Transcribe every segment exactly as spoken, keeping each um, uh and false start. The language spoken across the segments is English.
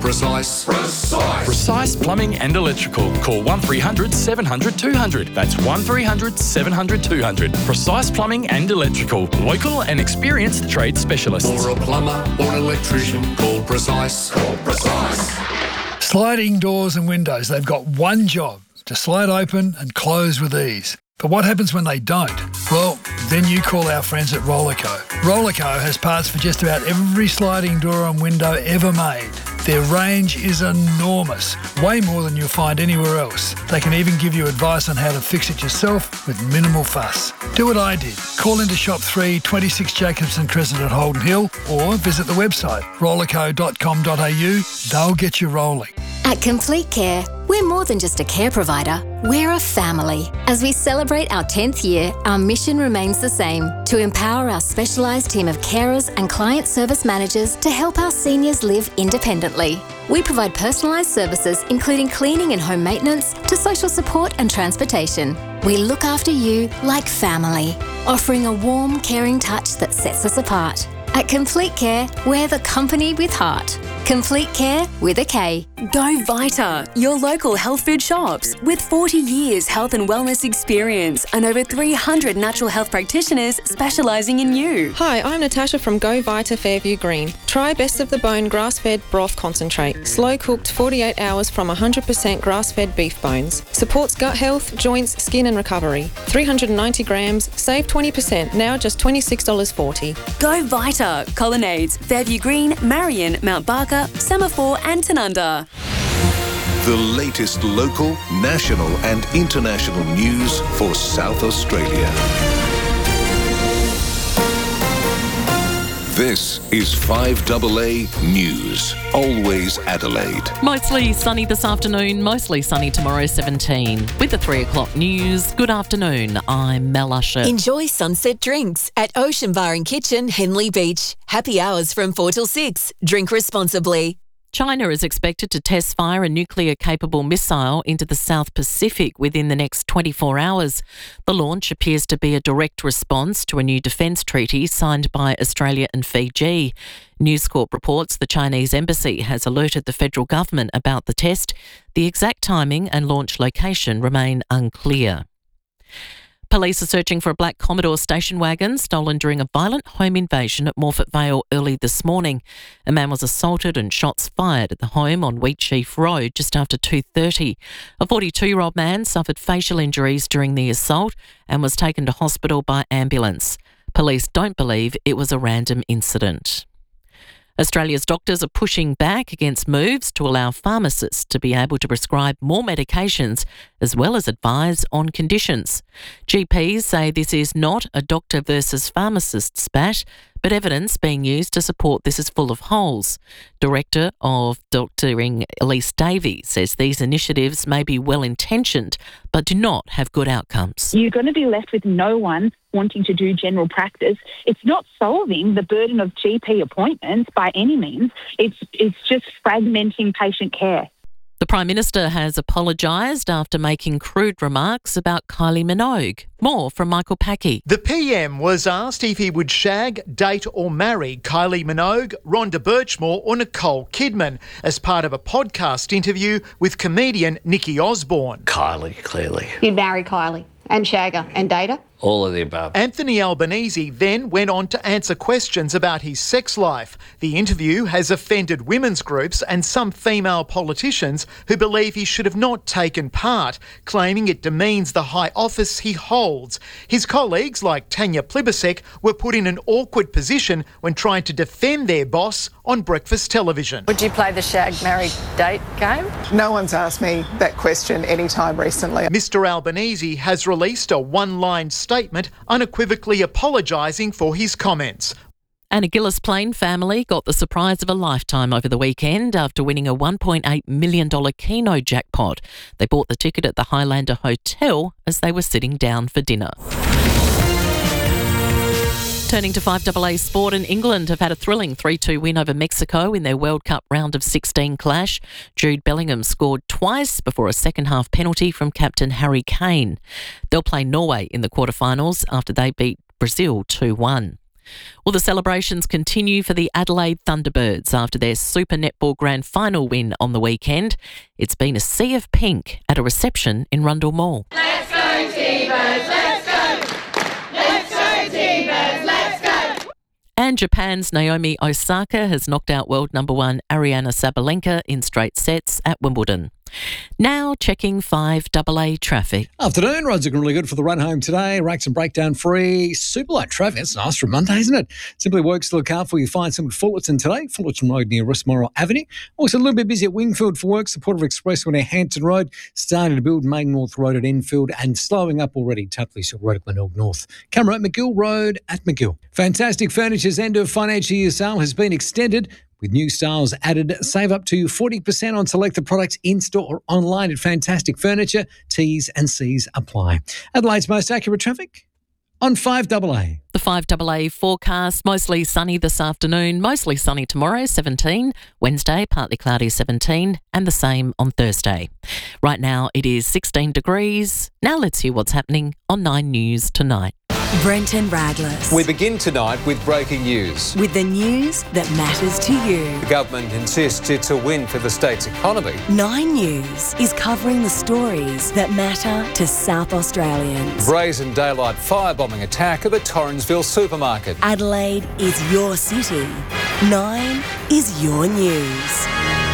Precise. Precise. Precise Plumbing and Electrical. Call one three hundred seven hundred two hundred. That's one three hundred seven hundred two hundred. Precise Plumbing and Electrical. Local and experienced trade specialists. For a plumber or an electrician, call Precise. Call Precise. Sliding doors and windows, they've got one job, to slide open and close with ease. But what happens when they don't? Well, then you call our friends at Rollerco. Rollerco has parts for just about every sliding door and window ever made. Their range is enormous, way more than you'll find anywhere else. They can even give you advice on how to fix it yourself with minimal fuss. Do what I did. Call into Shop three, twenty-six Jacobson Crescent at Holden Hill, or visit the website rollerco dot com dot a u. They'll get you rolling. At Complete Care, we're more than just a care provider, we're a family. As we celebrate our tenth year, our mission remains the same, to empower our specialised team of carers and client service managers to help our seniors live independently. We provide personalised services including cleaning and home maintenance to social support and transportation. We look after you like family, offering a warm, caring touch that sets us apart. At Complete Care, we're the company with heart. Complete Care with a K. Go Vita, your local health food shops. With forty years health and wellness experience and over three hundred natural health practitioners specialising in you. Hi, I'm Natasha from Go Vita Fairview Green. Try Best of the Bone grass-fed broth concentrate. Slow-cooked forty-eight hours from one hundred percent grass-fed beef bones. Supports gut health, joints, skin and recovery. three hundred ninety grams, save twenty percent, now just twenty-six dollars forty. Go Vita, Colonnades, Fairview Green, Marion, Mount Barker, Semaphore and Tanunda. The latest local, national and international news for South Australia. This is five A A News, always Adelaide. Mostly sunny this afternoon, mostly sunny tomorrow, seventeen. With the three o'clock news, good afternoon, I'm Mel Usher. Enjoy sunset drinks at Ocean Bar and Kitchen, Henley Beach. Happy hours from four till six. Drink responsibly. China is expected to test fire a nuclear-capable missile into the South Pacific within the next twenty-four hours. The launch appears to be a direct response to a new defence treaty signed by Australia and Fiji. News Corp reports the Chinese embassy has alerted the federal government about the test. The exact timing and launch location remain unclear. Police are searching for a black Commodore station wagon stolen during a violent home invasion at Morphett Vale early this morning. A man was assaulted and shots fired at the home on Wheatsheaf Road just after two thirty. A forty-two-year-old man suffered facial injuries during the assault and was taken to hospital by ambulance. Police don't believe it was a random incident. Australia's doctors are pushing back against moves to allow pharmacists to be able to prescribe more medications as well as advise on conditions. G Ps say this is not a doctor versus pharmacist spat, but evidence being used to support this is full of holes. Director of Doctoring Elise Davey says these initiatives may be well-intentioned but do not have good outcomes. You're going to be left with no one wanting to do general practice. It's not solving the burden of G P appointments by any means. It's it's just fragmenting patient care. The Prime Minister has apologised after making crude remarks about Kylie Minogue. More from Michael Packey. The P M was asked if he would shag, date or marry Kylie Minogue, Rhonda Birchmore or Nicole Kidman as part of a podcast interview with comedian Nikki Osborne. Kylie, clearly. You'd marry Kylie and shag her and date her? All of the above. Anthony Albanese then went on to answer questions about his sex life. The interview has offended women's groups and some female politicians who believe he should have not taken part, claiming it demeans the high office he holds. His colleagues, like Tanya Plibersek, were put in an awkward position when trying to defend their boss on breakfast television. Would you play the shag, marry, date game? No one's asked me that question any time recently. Mister Albanese has released a one-line statement statement unequivocally apologising for his comments. And a Gillis Plain family got the surprise of a lifetime over the weekend after winning a one point eight million dollars Keno jackpot. They bought the ticket at the Highlander Hotel as they were sitting down for dinner. Turning to five A A sport, and England have had a thrilling three two win over Mexico in their World Cup round of sixteen clash. Jude Bellingham scored twice before a second-half penalty from captain Harry Kane. They'll play Norway in the quarterfinals after they beat Brazil two one. Well, the celebrations continue for the Adelaide Thunderbirds after their Super Netball Grand Final win on the weekend. It's been a sea of pink at a reception in Rundle Mall. Let's go, T-Birds, let's go! Let's go, T-Birds, let's go! And Japan's Naomi Osaka has knocked out world number one Ariana Sabalenka in straight sets at Wimbledon. Now checking five A A traffic. Afternoon, roads looking really good for the run home today. Racks and breakdown free. Super light traffic. It's nice for a Monday, isn't it? Simply works to look out for. You find some at Fullerton today. Fullerton Road near Westmoral Avenue. Also a little bit busy at Wingfield for work. Support of Expressway near Hampton Road. Starting to build Main North Road at Enfield and slowing up already. Tapley Hill Road at Glenelg North. Camera at McGill Road at McGill. Fantastic Furniture's end of financial year sale has been extended, with new styles added. Save up to forty percent on selected products in-store or online at Fantastic Furniture. T's and C's apply. Adelaide's most accurate traffic on five A A. The five A A forecast, mostly sunny this afternoon, mostly sunny tomorrow, seventeen. Wednesday, partly cloudy, seventeen. And the same on Thursday. Right now it is sixteen degrees. Now let's hear what's happening on Nine News tonight. Brenton Raglas. We begin tonight with breaking news. With the news that matters to you. The government insists it's a win for the state's economy. Nine News is covering the stories that matter to South Australians. Brazen daylight firebombing attack at the Torrensville supermarket. Adelaide is your city. Nine is your news.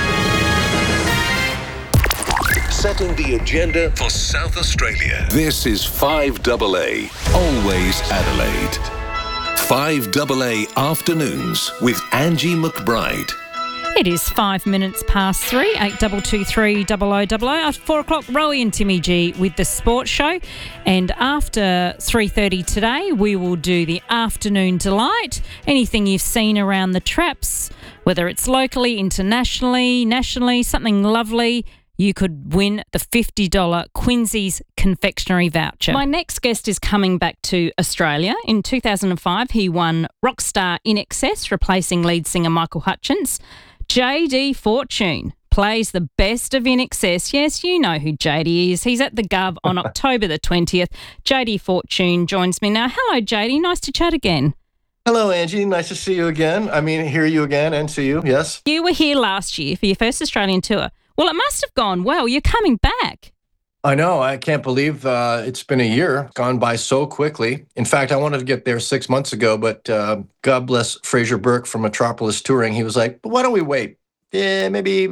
Setting the agenda for South Australia. This is five A A. Always Adelaide. five A A Afternoons with Angie McBride. It is five minutes past three, eight double two three double o double o. At four o'clock, Rowie and Timmy G with the Sports Show. And after three thirty today, we will do the Afternoon Delight. Anything you've seen around the traps, whether it's locally, internationally, nationally, something lovely, you could win the fifty dollars Quincy's confectionery voucher. My next guest is coming back to Australia. In two thousand five, he won Rockstar In Excess, replacing lead singer Michael Hutchence. J D Fortune plays the best of In Excess. Yes, you know who J D is. He's at the Gov on October the twentieth. J D Fortune joins me now. Hello, J D. Nice to chat again. Hello, Angie. Nice to see you again. I mean, hear you again and see you, yes. You were here last year for your first Australian tour. Well, it must have gone well. You're coming back. I know. I can't believe uh, it's been a year, gone by so quickly. In fact, I wanted to get there six months ago, but uh, God bless Fraser Burke from Metropolis Touring. He was like, why don't we wait? Yeah, maybe.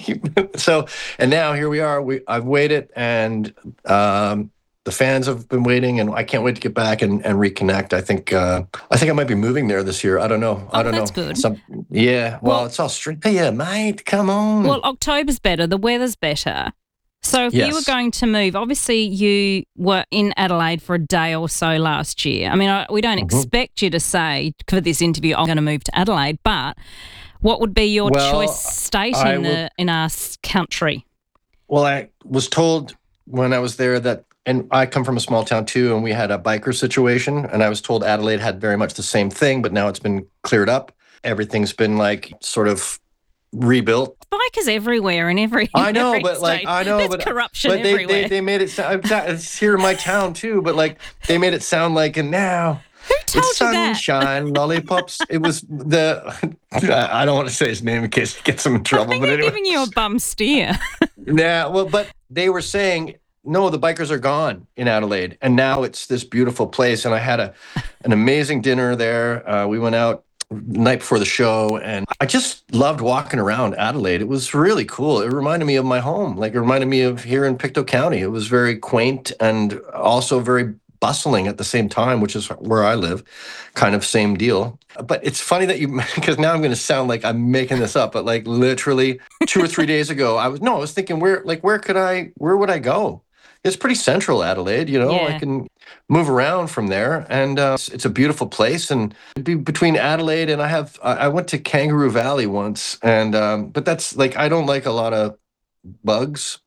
So, and now here we are. We I've waited, and um, the fans have been waiting, and I can't wait to get back and, and reconnect. I think uh, I think I might be moving there this year. I don't know. Oh, I don't that's know. good. Some, yeah. Well, Well- it's Australia, mate. Come on. Well, October's better. The weather's better. So if you Yes. were going to move, obviously you were in Adelaide for a day or so last year. I mean, I, we don't Mhm. expect you to say for this interview, I'm going to move to Adelaide, but what would be your Well, choice state I in, will- the, in our s- country? Well, I was told when I was there that, and I come from a small town too, and we had a biker situation, and I was told Adelaide had very much the same thing, but now it's been cleared up. Everything's been like sort of rebuilt. Bikers everywhere in every I know, every but like state. I know, There's but corruption but they, everywhere. they they made it sound. It's here in my town too, but like they made it sound like, and now told it's you that? sunshine, lollipops. It was the. I don't want to say his name in case he gets him in trouble. I think but they're anyway. giving you a bum steer. Yeah, well, but they were saying, no, the bikers are gone in Adelaide, and now it's this beautiful place. And I had a an amazing dinner there. Uh, we went out the night before the show, and I just loved walking around Adelaide. It was really cool. It reminded me of my home. Like, it reminded me of here in Pictou County. It was very quaint and also very bustling at the same time, which is where I live. Kind of same deal. But it's funny that you, because now I'm going to sound like I'm making this up, but like literally two or three days ago, I was, no, I was thinking, where, like, where could I, where would I go? It's pretty central, Adelaide, you know, Yeah. I can move around from there, and uh, it's, it's a beautiful place. And it'd be between Adelaide and I have, I I went to Kangaroo Valley once, and, um, but that's like, I don't like a lot of bugs.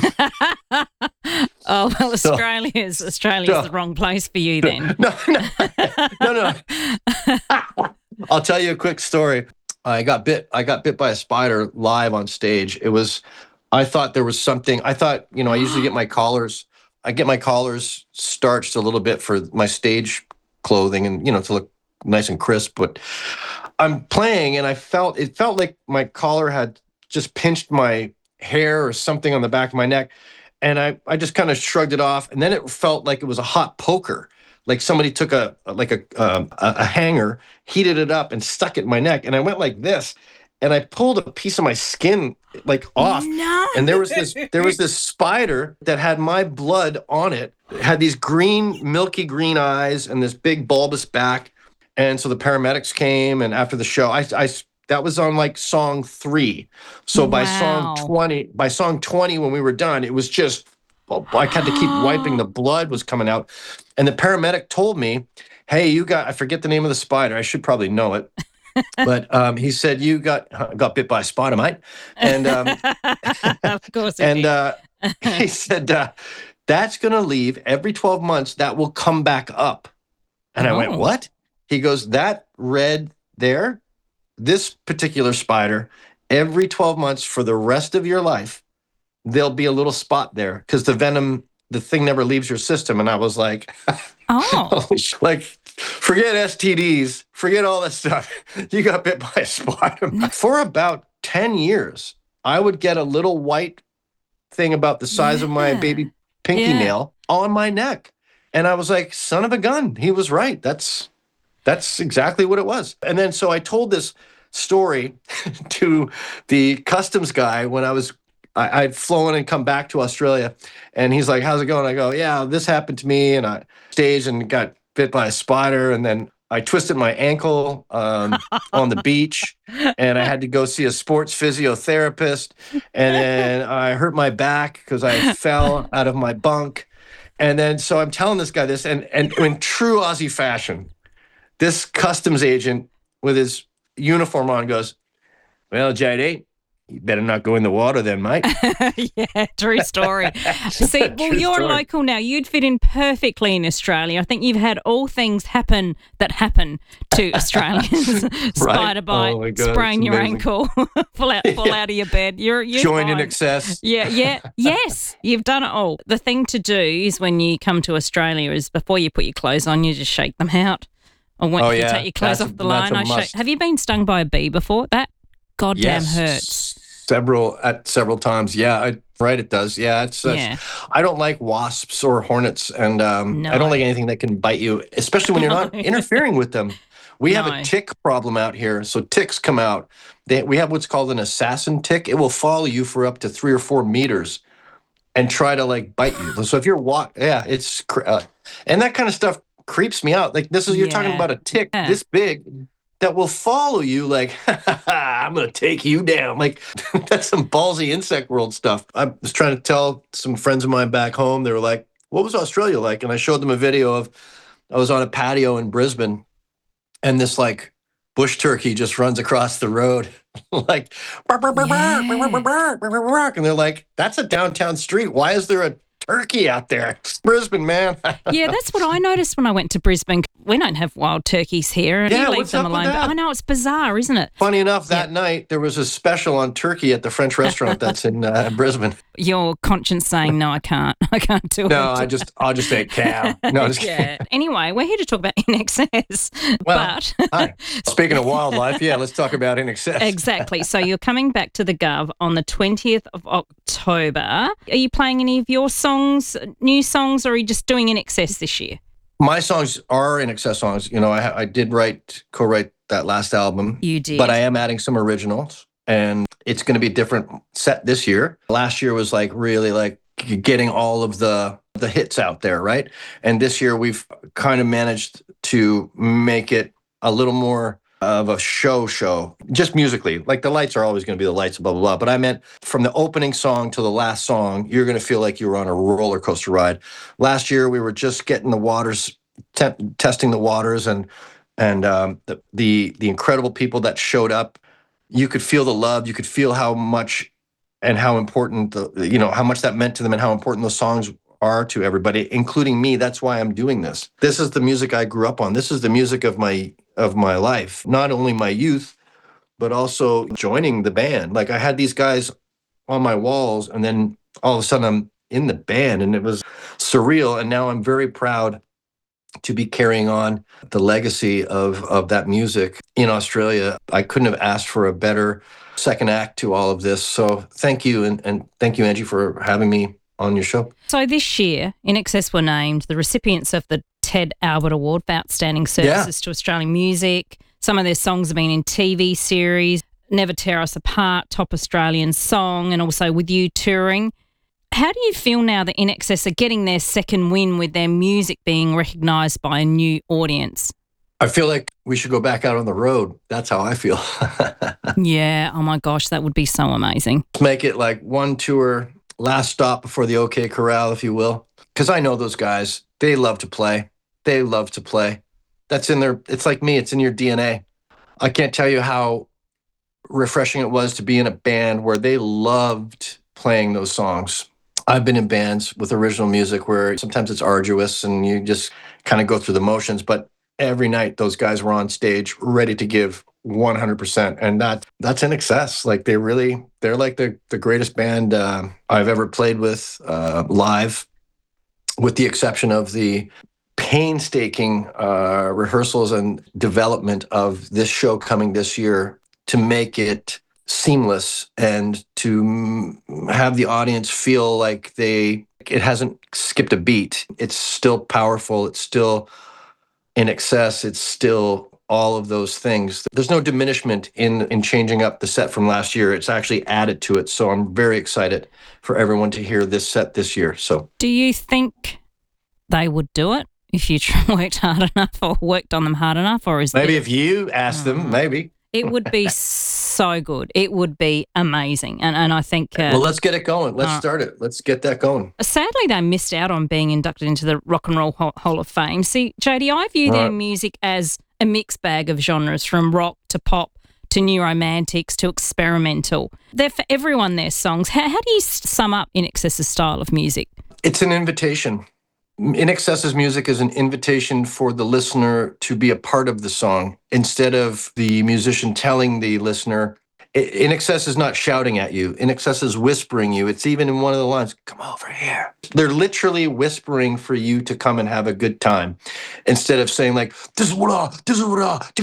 Oh, well, So- Australia's Australia's so- the wrong place for you then. No, no, no, no. I'll tell you a quick story. I got bit. I got bit by a spider live on stage. It was. I thought there was something. I thought, you know, I usually get my collars. I get my collars starched a little bit for my stage clothing, and you know, to look nice and crisp. But I'm playing, and I felt it felt like my collar had just pinched my hair or something on the back of my neck, and I I just kind of shrugged it off, and then it felt like it was a hot poker, like somebody took a like a um, a, a hanger, heated it up, and stuck it in my neck, and I went like this. And I pulled a piece of my skin like off, no. and there was this there was this spider that had my blood on it. It had these green, milky green eyes and this big bulbous back. And so the paramedics came, and after the show, I, I that was on like song three. So wow. by song twenty, by song twenty, when we were done, it was just I had to keep wiping. The blood was coming out, and the paramedic told me, "Hey, you got I forget the name of the spider. I should probably know it." But um, he said, you got got bit by a spider, mate. And um, of course. And uh, he said, uh, that's going to leave every twelve months. That will come back up. And oh. I went, what? He goes, that red there, this particular spider, every twelve months for the rest of your life, there'll be a little spot there because the venom, the thing never leaves your system. And I was like, oh, like, forget S T Ds, forget all that stuff. You got bit by a spider. For about ten years, I would get a little white thing about the size yeah. of my baby pinky yeah. nail on my neck. And I was like, son of a gun. He was right. That's that's exactly what it was. And then so I told this story to the customs guy when I was I, I'd flown and come back to Australia. And he's like, how's it going? I go, yeah, this happened to me. And I staged and got bit by a spider, and then I twisted my ankle um, on the beach, and I had to go see a sports physiotherapist, and then I hurt my back because I fell out of my bunk, and then so I'm telling this guy this, and and in true Aussie fashion, this customs agent with his uniform on goes, well, J D, you better not go in the water then, mate. Yeah, true story. See, well, True you're story. local now. You'd fit in perfectly in Australia. I think you've had all things happen that happen to Australians. Spider bite, Oh my God, sprain it's your amazing. ankle, fall out, fall out of your bed. You're, you're Join in fine. excess. Yeah, yeah, yes, you've done it all. The thing to do is when you come to Australia is before you put your clothes on, you just shake them out. Or when Oh, you yeah. take your clothes That's off the a- that's line, a I must. shake. Have you been stung by a bee before? That goddamn Yes. hurts. Several at several times. Yeah, I, right. It does. Yeah, it's. Uh, Yeah. I don't like wasps or hornets, and um, No. I don't like anything that can bite you, especially when you're not No. interfering with them. We have No. a tick problem out here. So ticks come out. They, we have what's called an assassin tick. It will follow you for up to three or four meters and try to like bite you. So if you're walk, yeah, it's cr- uh, and that kind of stuff creeps me out. Like this is you're talking Yeah. about a tick Yeah. this big that will follow you like, I'm going to take you down. Like, that's some ballsy insect world stuff. I was trying to tell some friends of mine back home, they were like, what was Australia like? And I showed them a video of, I was on a patio in Brisbane, and this like bush turkey just runs across the road. like, "Bark, bark, bark, bark, bark, bark, bark, bark, bark, bark." And they're like, that's a downtown street. Why is there a turkey out there? It's Brisbane, man. Yeah, that's what I noticed when I went to Brisbane. We don't have wild turkeys here, and Yeah, you leave what's them up with alone. But that? I know it's bizarre, isn't it? Funny enough, that night there was a special on turkey at the French restaurant that's in uh, Brisbane. Your conscience saying, no, I can't. I can't do it. No, I just, I'll just say cow. No, just kidding. Yeah. Anyway, we're here to talk about In Excess. Well, but hi. Speaking of wildlife, yeah, let's talk about In Excess. exactly. So you're coming back to the Gov on the twentieth of October. Are you playing any of your songs, new songs, or are you just doing In Excess this year? My songs are In Excess songs. You know, I, I did write, co-write that last album. You did. But I am adding some originals, and it's going to be a different set this year. Last year was like really like getting all of the the hits out there, right? And this year we've kind of managed to make it a little more of a show show, just musically. Like the lights are always going to be the lights, blah, blah, blah. But I meant from the opening song to the last song, you're going to feel like you were on a roller coaster ride. Last year, we were just getting the waters, te- testing the waters, and and um, the, the the incredible people that showed up. You could feel the love. You could feel how much and how important, the you know, how much that meant to them and how important those songs are to everybody, including me. That's why I'm doing this. This is the music I grew up on. This is the music of my of my life, not only my youth, but also joining the band. Like I had these guys on my walls, and then all of a sudden I'm in the band, and it was surreal. And now I'm very proud to be carrying on the legacy of, of that music in Australia. I couldn't have asked for a better second act to all of this. So thank you, and, and thank you, Angie, for having me on your show. So this year, In Excess were named the recipients of the Ted Albert Award for Outstanding Services yeah. to Australian Music. Some of their songs have been in T V series, Never Tear Us Apart, Top Australian Song, and also With You touring. How do you feel now that In Excess are getting their second win with their music being recognised by a new audience? I feel like we should go back out on the road. That's how I feel. Yeah. Oh, my gosh. That would be so amazing. Make it like one tour, last stop before the OK Corral, if you will. Because I know those guys. They love to play. They love to play. That's in their, it's like me. It's in your D N A. I can't tell you how refreshing it was to be in a band where they loved playing those songs. I've been in bands with original music where sometimes it's arduous and you just kind of go through the motions, but every night those guys were on stage ready to give one hundred percent, and that that's In Excess. Like they really, they're like the, the greatest band uh, I've ever played with uh, live, with the exception of the painstaking uh, rehearsals and development of this show coming this year to make it seamless and to have the audience feel like they it hasn't skipped a beat. It's still powerful. It's still In Excess. It's still all of those things. There's no diminishment in in changing up the set from last year. It's actually added to it. So I'm very excited for everyone to hear this set this year. So do you think they would do it if you worked hard enough or worked on them hard enough? Or is maybe there... if you asked them, maybe. It would be so good. It would be amazing. And and I think... Uh, well, let's get it going. Let's uh, start it. Let's get that going. Sadly, they missed out on being inducted into the Rock and Roll Hall of Fame. See, J D, I view right. their music as a mixed bag of genres, from rock to pop to new romantics to experimental. They're for everyone, their songs. How, how do you sum up In Excess's style of music? It's an invitation. In Excess's music is an invitation for the listener to be a part of the song instead of the musician telling the listener. In Excess is not shouting at you. In Excess is whispering you. It's even in one of the lines, come over here. They're literally whispering for you to come and have a good time instead of saying like, this is what I, this is what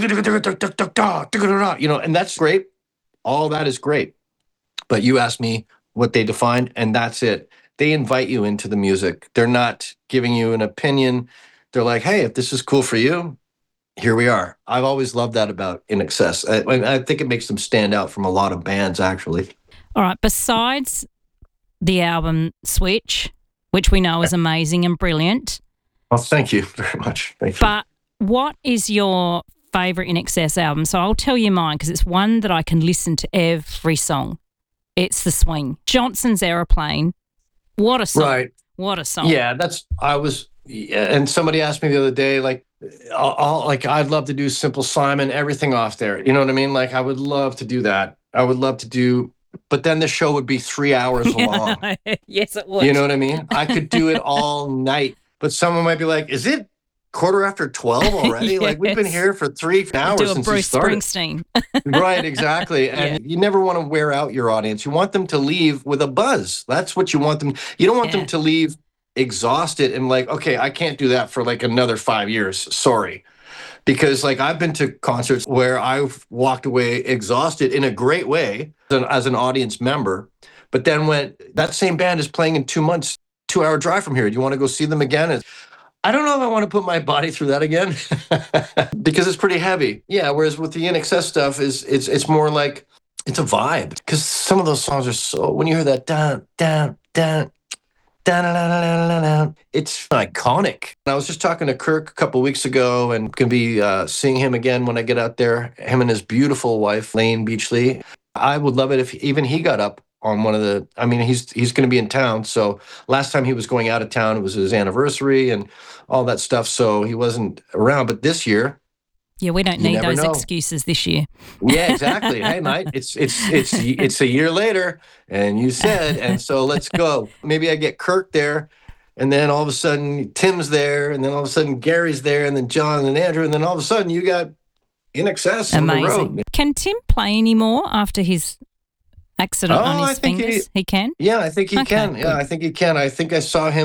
I, you know, and that's great. All that is great. But you asked me what they define, and that's it. They invite you into the music. They're not giving you an opinion. They're like, hey, if this is cool for you, here we are. I've always loved that about In Excess. I, I think it makes them stand out from a lot of bands, actually. All right. Besides the album Switch, which we know is amazing and brilliant. Well, thank you very much. Thank you. But what is your favourite In Excess album? So I'll tell you mine because it's one that I can listen to every song. It's The Swing. Johnson's Aeroplane. What a song. Right. What a song. Yeah, that's, I was, and somebody asked me the other day, like, I'll, I'll, like, I'd love to do Simple Simon, everything off there. You know what I mean? Like, I would love to do that. I would love to do, but then the show would be three hours long. Yes, it would. You know what I mean? I could do it all night, but someone might be like, is it quarter after twelve already? Yes. Like, we've been here for three hours do a since Bruce we started. Springsteen. Right, exactly. And yeah. You never want to wear out your audience. You want them to leave with a buzz. That's what you want them. You don't want yeah. them to leave exhausted and like, okay, I can't do that for like another five years. Sorry. Because like I've been to concerts where I've walked away exhausted in a great way as an, as an audience member. But then when that same band is playing in two months, two hour drive from here, do you want to go see them again? And I don't know if I want to put my body through that again because it's pretty heavy. Yeah. Whereas with the In Excess stuff is it's it's more like it's a vibe because some of those songs are so, when you hear that down, down, down, down, down, down, down, down, it's iconic. I was just talking to Kirk a couple weeks ago and going to be uh, seeing him again when I get out there, him and his beautiful wife, Lane Beachley. I would love it if even he got up on one of the, I mean, he's he's going to be in town. So last time he was going out of town, it was his anniversary and all that stuff. So he wasn't around. But this year, yeah, we don't need those know. excuses this year. Yeah, exactly. Hey, mate, it's it's it's it's a year later, and you said, and so let's go. Maybe I get Kirk there, and then all of a sudden Tim's there, and then all of a sudden Gary's there, and then John and Andrew, and then all of a sudden you got In Excess on the road. Can Tim play anymore after his accident oh, on his I think fingers? He, he can? Yeah, I think he okay, can. good. Yeah, I think he can. I think I saw him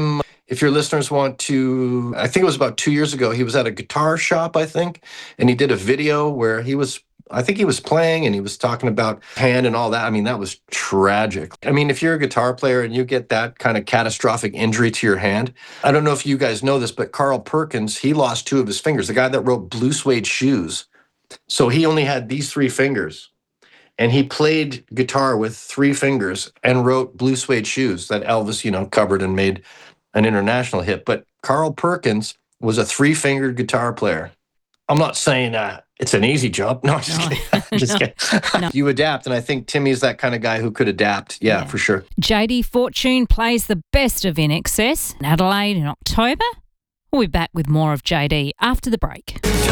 if your listeners want to, I think it was about two years ago, he was at a guitar shop, I think, and he did a video where he was, I think he was playing and he was talking about hand and all that. I mean, that was tragic. I mean, if you're a guitar player and you get that kind of catastrophic injury to your hand, I don't know if you guys know this, but Carl Perkins, he lost two of his fingers, the guy that wrote Blue Suede Shoes. So he only had these three fingers. And he played guitar with three fingers and wrote Blue Suede Shoes that Elvis, you know, covered and made an international hit. But Carl Perkins was a three-fingered guitar player. I'm not saying uh, it's an easy job. No, I'm just No. kidding. just No. kidding. No. You adapt, and I think Timmy's that kind of guy who could adapt. Yeah, Yeah. for sure. J D Fortune plays the best of In Excess in Adelaide in October. We'll be back with more of J D after the break.